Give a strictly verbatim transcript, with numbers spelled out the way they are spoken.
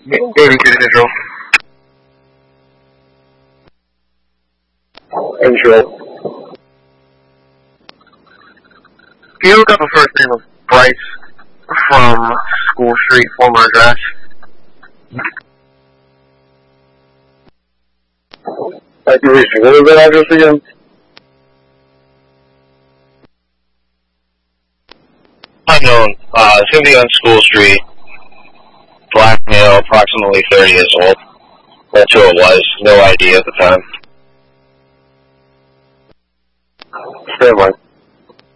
David Individual. Intro. Can you look up the first name of Bryce from School Street, former address? Accusation. What was that address again? Unknown. Uh, it's going to be on School Street. Black male, approximately thirty years old. That's who it was. No idea at the time. Stand by.